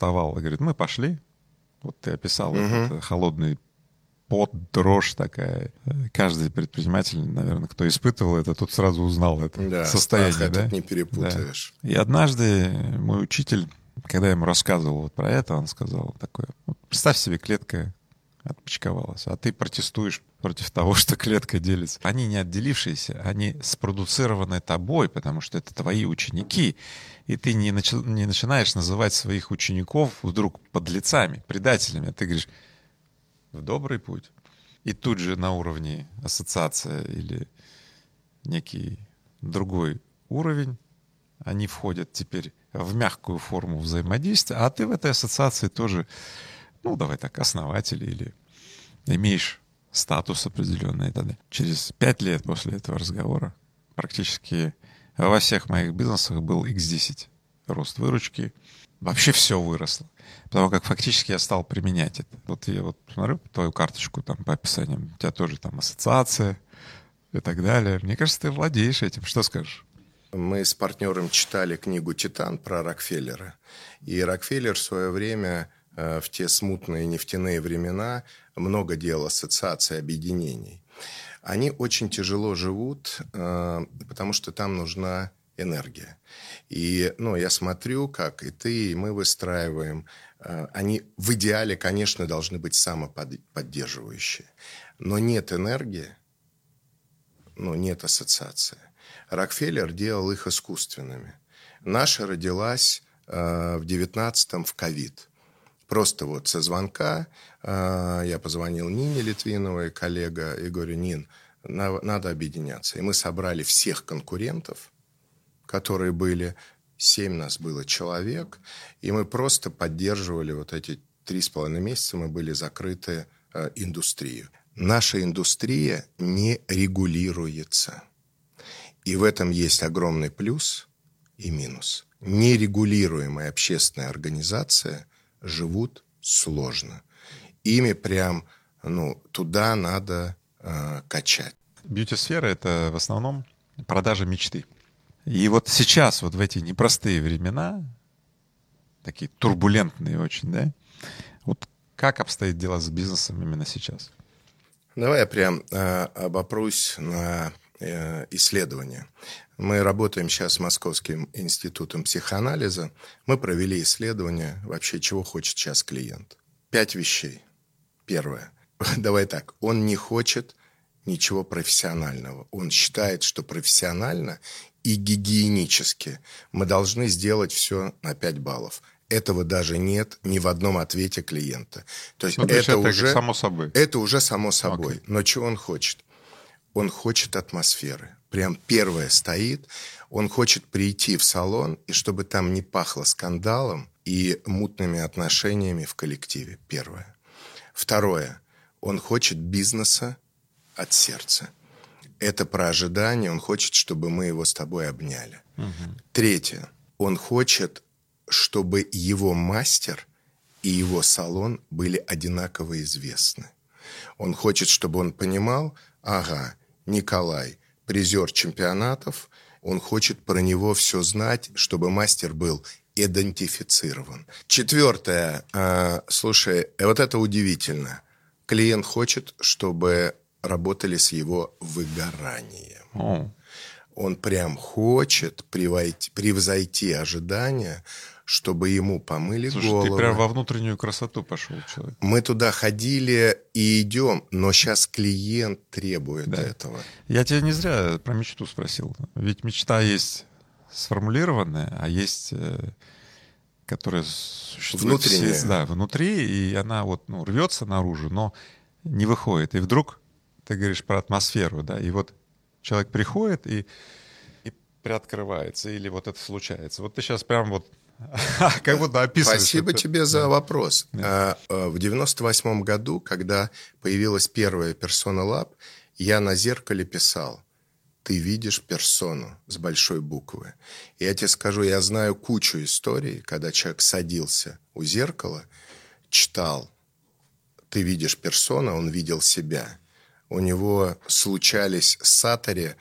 уставал. И говорит, мы пошли. Вот ты описал этот холодный пот, дрожь такая. Каждый предприниматель, наверное, кто испытывал это, тот сразу узнал это состояние. Страх этот не перепутаешь. Да. И однажды мой учитель, когда я ему рассказывал вот про это, он сказал такое: представь себе, клетка отпочковалась, а ты протестуешь против того, что клетка делится. Они не отделившиеся, они спродуцированы тобой, потому что это твои ученики. И ты не начинаешь называть своих учеников вдруг подлецами, предателями. А ты говоришь: в добрый путь. И тут же на уровне ассоциация или некий другой уровень они входят теперь в мягкую форму взаимодействия, а ты в этой ассоциации тоже, ну, давай так, основатель или имеешь статус определенный. Тогда. Через 5 лет после этого разговора практически во всех моих бизнесах был X10 рост выручки. Вообще все выросло. Потому как фактически я стал применять это. Вот я вот смотрю твою карточку там по описаниям, у тебя тоже там ассоциация и так далее. Мне кажется, ты владеешь этим. Что скажешь? Мы с партнером читали книгу «Титан» про Рокфеллера. И Рокфеллер в свое время, в те смутные нефтяные времена, много делал ассоциаций, объединений. Они очень тяжело живут, потому что там нужна энергия. И я смотрю, как и ты, и мы выстраиваем. Они в идеале, конечно, должны быть самоподдерживающие. Но нет энергии, нет ассоциации. Рокфеллер делал их искусственными. Наша родилась в 19-м в ковид. Просто вот со звонка я позвонил Нине Литвиновой, коллега, и говорю: Нин, надо объединяться. И мы собрали всех конкурентов, которые были, 7 нас было человек, и мы просто поддерживали вот эти 3,5 месяца, мы были закрыты индустрией. Наша индустрия не регулируется. И в этом есть огромный плюс и минус. Нерегулируемая общественная организация живут сложно. Ими прям, туда надо качать. Бьюти-сфера — это в основном продажа мечты. И вот сейчас, вот в эти непростые времена, такие турбулентные очень, да, вот как обстоит дело с бизнесом именно сейчас? Давай я прям обопрусь на исследования. Мы работаем сейчас с Московским институтом психоанализа. Мы провели исследование вообще, чего хочет сейчас клиент. 5 вещей. Первое. Давай так. Он не хочет ничего профессионального. Он считает, что профессионально и гигиенически мы должны сделать все на 5 баллов. Этого даже нет ни в одном ответе клиента. То есть это уже само собой. Это уже само собой. Okay. Но чего он хочет? Он хочет атмосферы. Прям первое стоит. Он хочет прийти в салон, и чтобы там не пахло скандалом и мутными отношениями в коллективе. Первое. Второе. Он хочет бизнеса от сердца. Это про ожидание. Он хочет, чтобы мы его с тобой обняли. Третье. Он хочет, чтобы его мастер и его салон были одинаково известны. Он хочет, чтобы он понимал: ага, Николай – призер чемпионатов, он хочет про него все знать, чтобы мастер был идентифицирован. Четвертое. Слушай, вот это удивительно. Клиент хочет, чтобы работали с его выгоранием. Он прям хочет превзойти ожидания, чтобы ему помыли голову. Ты прям во внутреннюю красоту пошел, человек. Мы туда ходили и идем, но сейчас клиент требует этого. Я тебя не зря про мечту спросил. Ведь мечта есть сформулированная, а есть, которая существует внутренняя. Внутри, и она рвется наружу, но не выходит. И вдруг ты говоришь про атмосферу, да, и вот человек приходит и приоткрывается, или вот это случается. Вот ты сейчас прям как будто описываешь. Спасибо тебе за вопрос. В 98 году, когда появилась первая Persona Lab, я на зеркале писал: ты видишь персону с большой буквы. И я тебе скажу, я знаю кучу историй, когда человек садился у зеркала, читал: ты видишь персону, он видел себя. У него случались сатори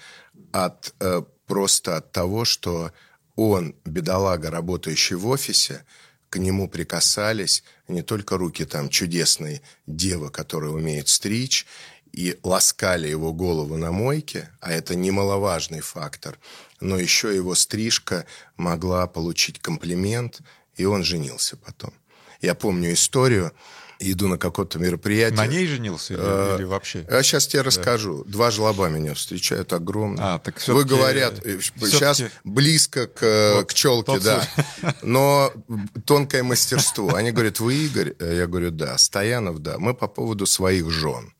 просто от того, что он, бедолага, работающий в офисе, к нему прикасались не только руки там чудесной девы, которая умеет стричь, и ласкали его голову на мойке, а это немаловажный фактор, но еще его стрижка могла получить комплимент, и он женился потом. Я помню историю, иду на какое-то мероприятие. На ней женился или вообще? Я сейчас тебе расскажу. 2 жлоба меня встречают огромные. Так вы, говорят, сейчас близко к челке, да. Но тонкое мастерство. Они говорят, вы Игорь? Я говорю, да. Стоянов, да. Мы по поводу своих жен.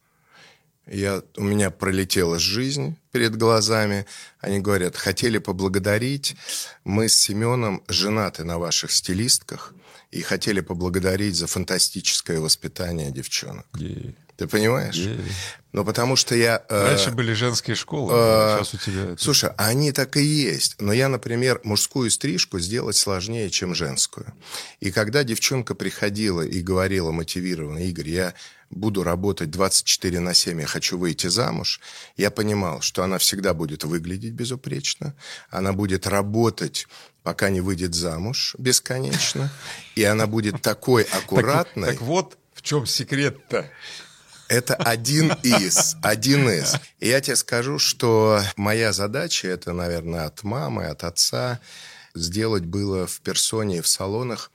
У меня пролетела жизнь перед глазами. Они говорят, хотели поблагодарить. Мы с Семеном женаты на ваших стилистках и хотели поблагодарить за фантастическое воспитание девчонок. Ты понимаешь? Ну, потому что я... Раньше были женские школы, сейчас у тебя... Слушай, они так и есть. Но я, например, мужскую стрижку сделать сложнее, чем женскую. И когда девчонка приходила и говорила мотивированно, Игорь, я буду работать 24/7, я хочу выйти замуж, я понимал, что она всегда будет выглядеть безупречно, она будет работать, пока не выйдет замуж бесконечно, и она будет такой аккуратной. Так вот в чем секрет-то. Это один из. И я тебе скажу, что моя задача, это, наверное, от мамы, от отца, сделать было в персоне и в салонах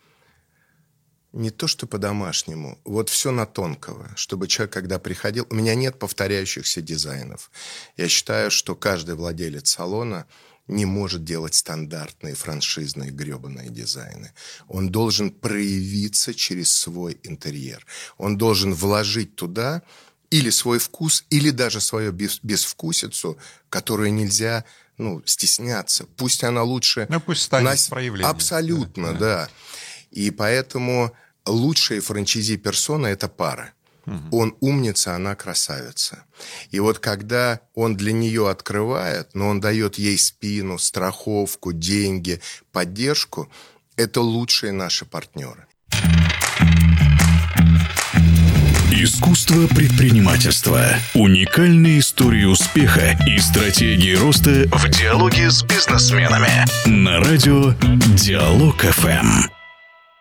не то, что по-домашнему, вот все на тонкого, чтобы человек, когда приходил... У меня нет повторяющихся дизайнов. Я считаю, что каждый владелец салона не может делать стандартные франшизные гребаные дизайны. Он должен проявиться через свой интерьер. Он должен вложить туда или свой вкус, или даже свою безвкусицу, которую нельзя стесняться. Пусть она лучше... пусть станет проявлением. Абсолютно, да. И поэтому лучшие франчайзи-персона – это пара. Он умница, она красавица. И вот когда он для нее открывает, но он дает ей спину, страховку, деньги, поддержку, это лучшие наши партнеры. Искусство предпринимательства. Уникальные истории успеха и стратегии роста в диалоге с бизнесменами. На радио Диалог ФМ.